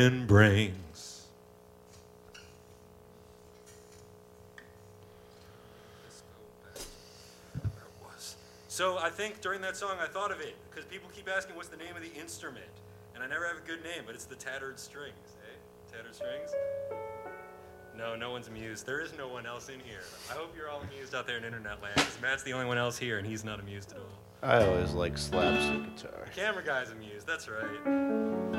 human brains. So I think during that song I thought of it, because people keep asking what's the name of the instrument, and I never have a good name, but it's the tattered strings, eh? Tattered strings? No, no one's amused. There is no one else in here. I hope you're all amused out there in internet land, because Matt's the only one else here, and he's not amused at all. I always like slapstick guitar. The camera guy's amused, that's right.